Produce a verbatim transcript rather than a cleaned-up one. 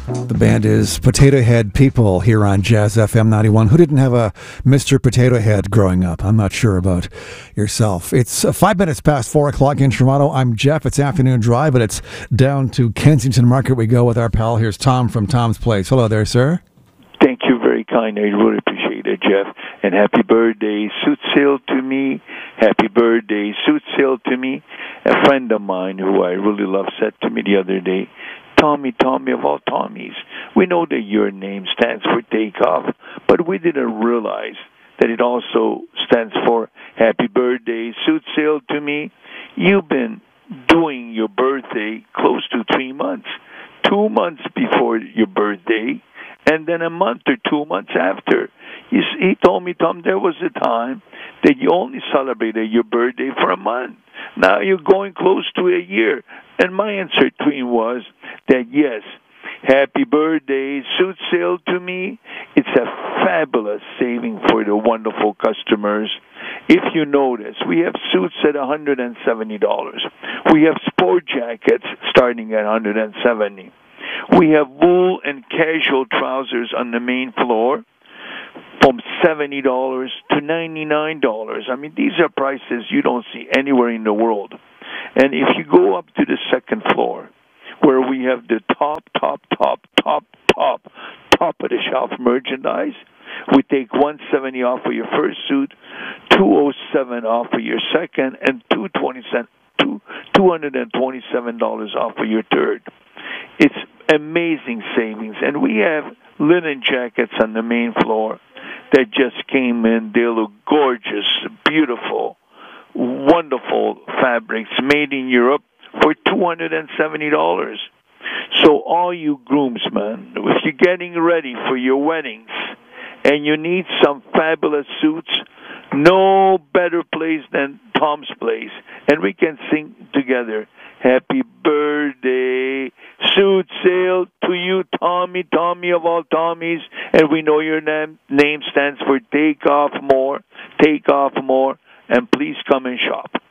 The band is Potato Head People here on Jazz F M ninety-one. Who didn't have a Mister Potato Head growing up? I'm not sure about yourself. It's uh, five minutes past four o'clock in Toronto. I'm Jeff. It's Afternoon Drive, and it's down to Kensington Market we go with our pal. Here's Tom from Tom's Place. Hello there, sir. Thank you very kind. I really appreciate it, Jeff. And happy birthday, Suit Sale to me. Happy birthday, Suit Sale to me. A friend of mine who I really love said to me the other day, Tommy, Tommy of all Tommies, we know that your name stands for takeoff, but we didn't realize that it also stands for happy birthday, Suit Sale to me. You've been doing your birthday close to three months, two months before your birthday, and then a month or two months after. He, he told me, Tom, there was a time that you only celebrated your birthday for a month. Now you're going close to a year. And my answer to him was that, yes, happy birthday, Suit Sale to me. It's a fabulous saving for the wonderful customers. If you notice, we have suits at one hundred seventy dollars. We have sport jackets starting at one hundred seventy dollars. We have wool and casual trousers on the main floor from seventy dollars to ninety-nine dollars. I mean, these are prices you don't see anywhere in the world. And if you go up to the second floor, where we have the top, top, top, top, top, top of the shelf merchandise, we take one hundred seventy dollars off of your first suit, two hundred seven dollars off of your second, and two hundred twenty-seven dollars off of your third. It's amazing savings. And we have linen jackets on the main floor that just came in. They look gorgeous, beautiful, wonderful fabrics made in Europe for two hundred seventy dollars. So all you groomsmen, if you're getting ready for your weddings and you need some fabulous suits, no better place than Tom's Place. And we can sing together, happy birthday, Suit Sale to you, Tommy, Tommy of all Tommies. And we know your name, name stands for Take Off More, Take Off More, and please come and shop.